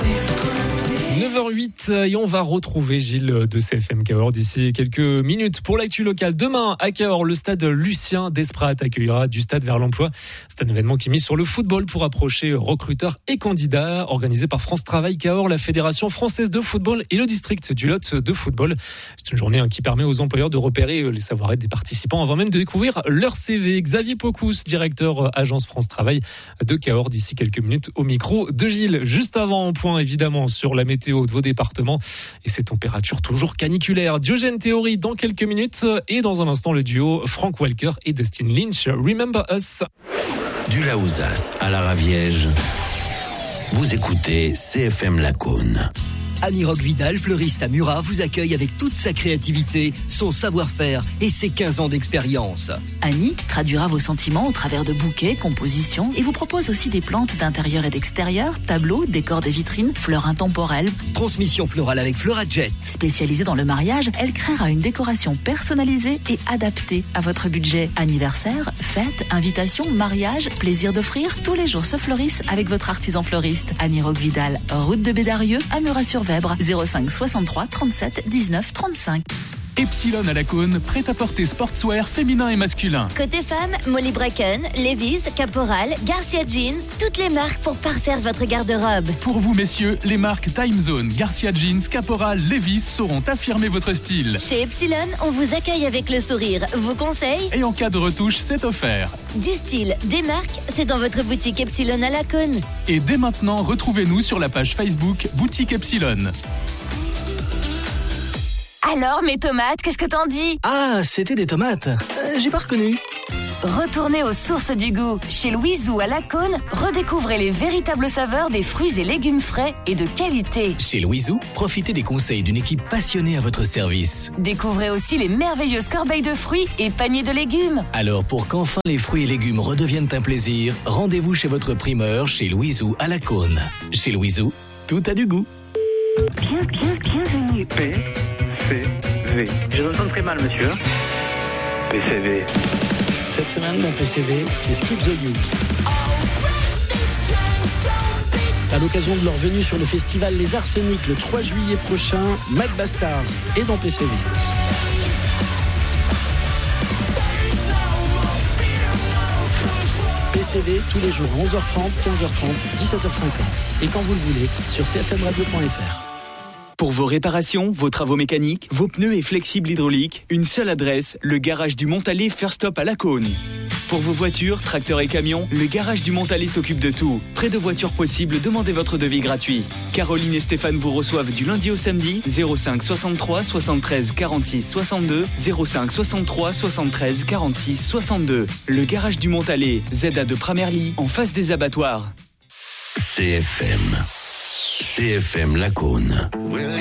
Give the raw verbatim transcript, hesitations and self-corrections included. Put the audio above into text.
neuf heures huit et on va retrouver Gilles de C F M Cahors d'ici quelques minutes pour l'actu locale. Demain à Cahors, le stade Lucien Desprats accueillera du stade vers l'emploi. C'est un événement qui mise sur le football pour approcher recruteurs et candidats, organisé par France Travail Cahors, la Fédération française de football et le district du Lot de football. C'est une journée qui permet aux employeurs de repérer les savoir-être des participants avant même de découvrir leur C V. Xavier Pocous, directeur agence France Travail de Cahors, d'ici quelques minutes au micro de Gilles. Juste avant, un point évidemment sur la météo de vos départements et ces températures toujours caniculaires. Diogène Théorie dans quelques minutes et dans un instant le duo Frank Walker et Dustin Lynch, Remember Us. Du Laouzas à la Raviège, vous écoutez C F M Lacaune. Annie Roque-Vidal, fleuriste à Murat, vous accueille avec toute sa créativité, son savoir-faire et ses quinze ans d'expérience. Annie traduira vos sentiments au travers de bouquets, compositions et vous propose aussi des plantes d'intérieur et d'extérieur, tableaux, décors de vitrines, fleurs intemporelles. Transmission florale avec Fleurajet. Spécialisée dans le mariage, elle créera une décoration personnalisée et adaptée à votre budget. Anniversaire, fête, invitation, mariage, plaisir d'offrir, tous les jours se fleurissent avec votre artisan fleuriste. Annie Roque-Vidal, route de Bédarieux à Murat-sur-Vèbre, zéro cinq soixante-trois trente-sept dix-neuf trente-cinq. Epsilon à Lacaune, prêt-à-porter sportswear féminin et masculin. Côté femme, Molly Bracken, Levi's, Caporal, Garcia Jeans, toutes les marques pour parfaire votre garde-robe. Pour vous messieurs, les marques Time Zone, Garcia Jeans, Caporal, Levi's sauront affirmer votre style. Chez Epsilon, on vous accueille avec le sourire, vos conseils. Et en cas de retouche, c'est offert. Du style, des marques, c'est dans votre boutique Epsilon à Lacaune. Et dès maintenant, retrouvez-nous sur la page Facebook Boutique Epsilon. Alors, mes tomates, qu'est-ce que t'en dis? Ah, c'était des tomates. Euh, j'ai pas reconnu. Retournez aux sources du goût. Chez Louiseau à Lacaune, redécouvrez les véritables saveurs des fruits et légumes frais et de qualité. Chez Louiseau, profitez des conseils d'une équipe passionnée à votre service. Découvrez aussi les merveilleuses corbeilles de fruits et paniers de légumes. Alors, pour qu'enfin les fruits et légumes redeviennent un plaisir, rendez-vous chez votre primeur, chez Louiseau à Lacaune. Chez Louiseau, tout a du goût. Bien, bien, bienvenue. P C V. Je vous entends très mal, monsieur. P C V. Cette semaine, dans P C V, c'est Skip the News. À l'occasion de leur venue sur le festival Les Arsenics le trois juillet prochain, Mad Bastards est dans P C V. P C V tous les jours onze heures trente, quinze heures trente, dix-sept heures cinquante. Et quand vous le voulez, sur c f m radio point f r. Pour vos réparations, vos travaux mécaniques, vos pneus et flexibles hydrauliques, une seule adresse, le garage du Montalet First Stop à Lacaune. Pour vos voitures, tracteurs et camions, le garage du Montalet s'occupe de tout. Près de voitures possibles, demandez votre devis gratuit. Caroline et Stéphane vous reçoivent du lundi au samedi, zéro cinq soixante-trois soixante-treize quarante-six soixante-deux, zéro cinq soixante-trois soixante-treize quarante-six soixante-deux. Le garage du Montalet, Z A de Pramerly, en face des abattoirs. C F M. C F M Lacaune.